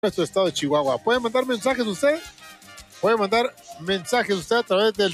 nuestro estado de Chihuahua. ¿Puede mandar mensajes usted? Puede mandar mensajes usted a través del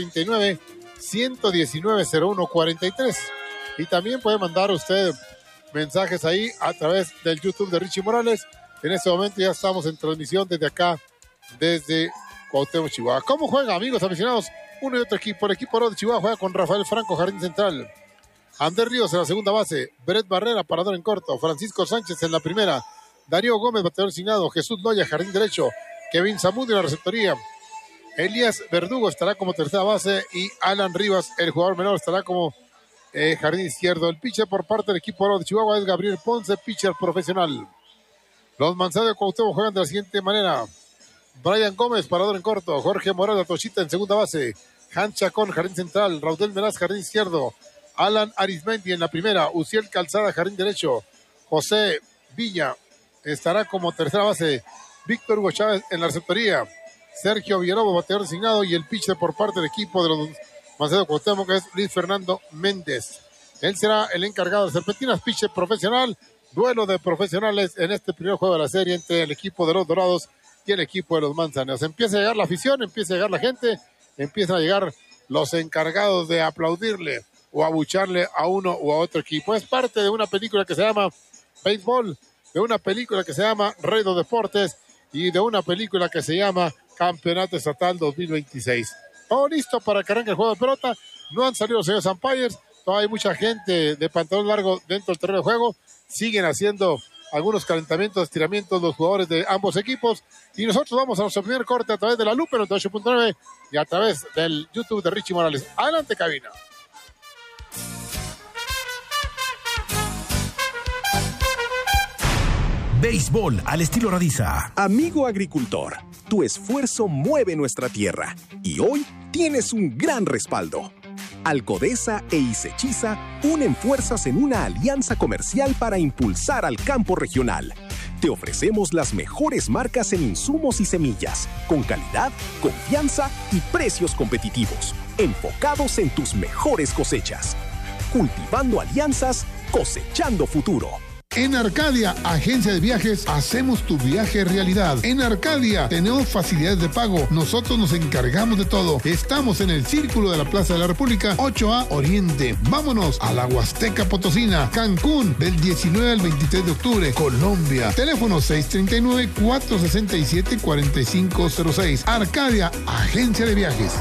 639-119-0143. Y también puede mandar usted mensajes ahí a través del YouTube de Richie Morales. En este momento ya estamos en transmisión desde acá, desde Cuauhtémoc, Chihuahua. ¿Cómo juega, amigos aficionados? Uno y otro equipo. El equipo de Chihuahua juega con Rafael Franco, jardín central. Andrés Ríos en la segunda base. Brett Barrera, parador en corto. Francisco Sánchez en la primera. Darío Gómez, bateador designado. Jesús Loya, jardín derecho. Kevin Zamudio en la receptoría. Elías Verdugo estará como tercera base. Y Alan Rivas, el jugador menor, estará como jardín izquierdo. El pitcher por parte del equipo de Chihuahua es Gabriel Ponce, pitcher profesional. Los Manzanos de Cuauhtémoc juegan de la siguiente manera. Brian Gómez, parador en corto. Jorge Morales, Tochita en segunda base. Hans Chacón, jardín central. Raudel Meraz, jardín izquierdo. Alan Arismendi en la primera. Uciel Calzada, jardín derecho. José Villa estará como tercera base. Víctor Hugo Chávez en la receptoría. Sergio Villalobos, bateador designado. Y el pitcher por parte del equipo de los Manzanos de Cuauhtémoc es Luis Fernando Méndez. Él será el encargado de Serpentinas, pitcher profesional. Duelo de profesionales en este primer juego de la serie entre el equipo de los Dorados y el equipo de los Manzanos. Empieza a llegar la afición, empieza a llegar la gente, empiezan a llegar los encargados de aplaudirle o abucharle a uno o a otro equipo. Es parte de una película que se llama Béisbol, de una película que se llama Rey de Deportes y de una película que se llama Campeonato Estatal 2026. Todo listo para que arranque el juego de pelota. No han salido los señores umpires, todavía hay mucha gente de pantalón largo dentro del terreno de juego. Siguen haciendo algunos calentamientos, estiramientos los jugadores de ambos equipos. Y nosotros vamos a nuestro primer corte a través de la Lupe 98.9 y a través del YouTube de Richie Morales. Adelante, cabina. Béisbol al estilo Radiza. Amigo agricultor, tu esfuerzo mueve nuestra tierra y hoy tienes un gran respaldo. Alcodesa e Isechiza unen fuerzas en una alianza comercial para impulsar al campo regional. Te ofrecemos las mejores marcas en insumos y semillas, con calidad, confianza y precios competitivos, enfocados en tus mejores cosechas. Cultivando alianzas, cosechando futuro. En Arcadia, agencia de viajes, hacemos tu viaje realidad. En Arcadia tenemos facilidades de pago. Nosotros nos encargamos de todo. Estamos en el Círculo de la Plaza de la República, 8A Oriente. Vámonos a la Huasteca Potosina, Cancún, del 19 al 23 de octubre, Colombia. Teléfono 639-467-4506. Arcadia, agencia de viajes.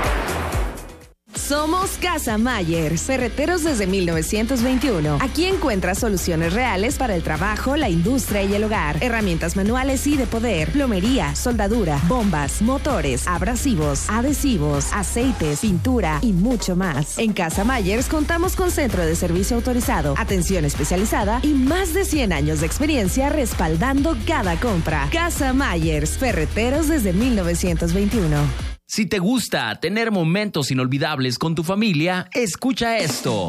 Somos Casa Myers, ferreteros desde 1921. Aquí encuentras soluciones reales para el trabajo, la industria y el hogar. Herramientas manuales y de poder, plomería, soldadura, bombas, motores, abrasivos, adhesivos, aceites, pintura y mucho más. En Casa Myers contamos con centro de servicio autorizado, atención especializada y más de 100 años de experiencia respaldando cada compra. Casa Myers, ferreteros desde 1921. Si te gusta tener momentos inolvidables con tu familia, escucha esto.